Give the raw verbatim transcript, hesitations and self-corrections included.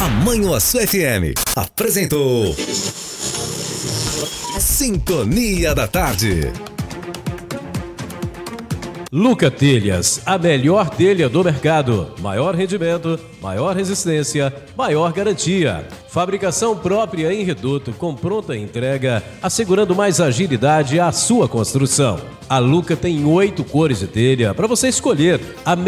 A Manhuaçu F M apresentou Sintonia da Tarde. Luca Telhas, a melhor telha do mercado. Maior rendimento, maior resistência, maior garantia. Fabricação própria em reduto com pronta entrega, assegurando mais agilidade à sua construção. A Luca tem oito cores de telha para você escolher a